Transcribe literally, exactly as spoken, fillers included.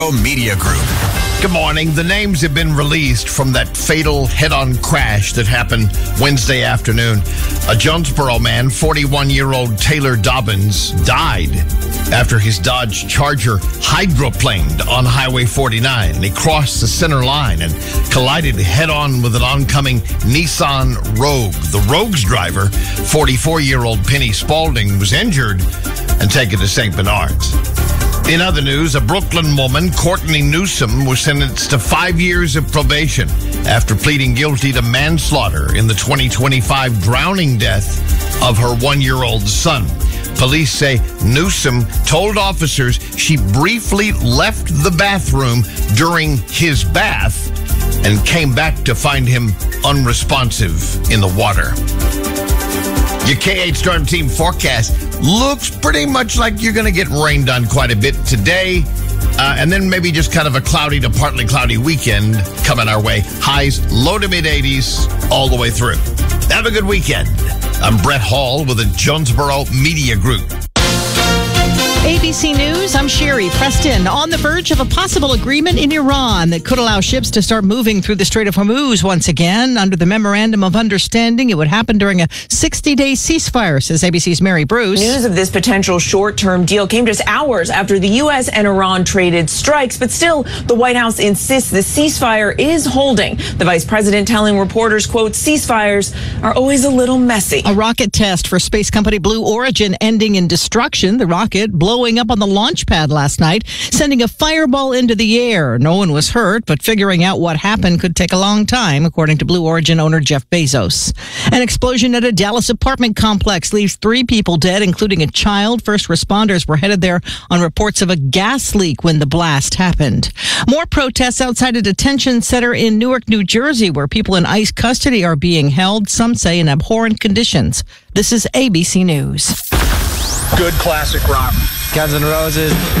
Media Group. Good morning. The names have been released from that fatal head-on crash that happened Wednesday afternoon. A Jonesboro man, forty-one-year-old Taylor Dobbins, died after his Dodge Charger hydroplaned on Highway forty-nine. And he crossed the center line and collided head-on with an oncoming Nissan Rogue. The Rogue's driver, forty-four-year-old Penny Spaulding, was injured and taken to Saint Bernard's. In other news, a Brooklyn woman, Courtney Newsom, was sentenced to five years of probation after pleading guilty to manslaughter in the twenty twenty-five drowning death of her one-year-old son. Police say Newsom told officers she briefly left the bathroom during his bath and came back to find him unresponsive in the water. Your K eight Storm Team forecast looks pretty much like you're going to get rained on quite a bit today. Uh, and then maybe just kind of a cloudy to partly cloudy weekend coming our way. Highs low to mid eighties all the way through. Have a good weekend. I'm Brett Hall with the Jonesboro Media Group. A B C News, I'm Sherry Preston. On the verge of a possible agreement in Iran that could allow ships to start moving through the Strait of Hormuz once again. Under the Memorandum of Understanding, it would happen during a sixty-day ceasefire, says A B C's Mary Bruce. News of this potential short-term deal came just hours after the U S and Iran traded strikes, but still, the White House insists the ceasefire is holding. The vice president telling reporters, quote, ceasefires are always a little messy. A rocket test for space company Blue Origin ending in destruction. The rocket blowing up on the launch pad last night, sending a fireball into the air. No one was hurt, but figuring out what happened could take a long time, according to Blue Origin owner Jeff Bezos. An explosion at a Dallas apartment complex leaves three people dead, including a child. First responders were headed there on reports of a gas leak when the blast happened. More protests outside a detention center in Newark, New Jersey, where people in ICE custody are being held, some say in abhorrent conditions. This is A B C News. Good classic rock. Guns N' Roses.